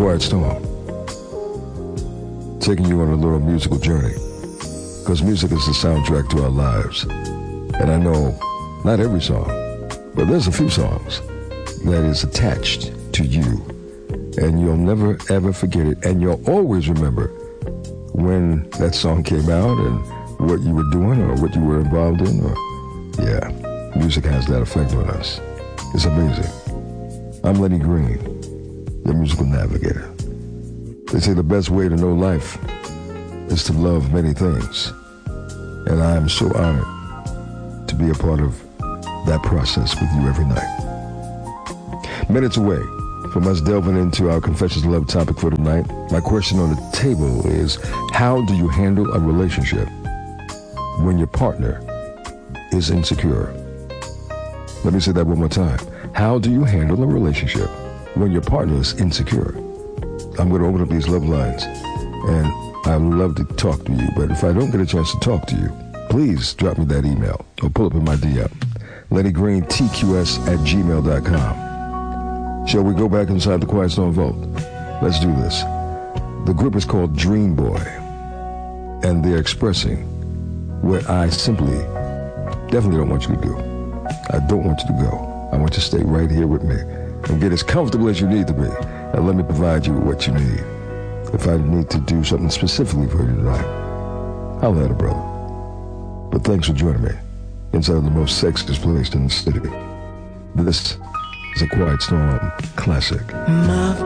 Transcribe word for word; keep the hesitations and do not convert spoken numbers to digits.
Quiet Storm, taking you on a little musical journey, because music is the soundtrack to our lives. And I know not every song, but there's a few songs that is attached to you, and you'll never ever forget it, and you'll always remember when that song came out and what you were doing or what you were involved in. Or yeah, music has that effect on us. It's amazing. I'm Lenny Green, your musical navigator. They say the best way to know life is to love many things, and I am so honored to be a part of that process with you every night. Minutes away from us delving into our Confessions of Love topic for tonight, my question on the table is, how do you handle a relationship when your partner is insecure? Let me say that one more time. How do you handle a relationship when your partner is insecure? I'm going to open up these love lines, and I would love to talk to you, but if I don't get a chance to talk to you, please drop me that email or pull up in my D M. Lenny Green, T Q S at gmail dot com. Shall we go back inside the Quiet Storm Vault? Let's do this. The group is called Dream Boy, and they're expressing what I simply, definitely don't want you to do. I don't want you to go. I want you to stay right here with me and get as comfortable as you need to be, and let me provide you with what you need. If I need to do something specifically for you tonight, I'll let it, brother. But thanks for joining me inside the most sexiest place in the city. This is a Quiet Storm classic. My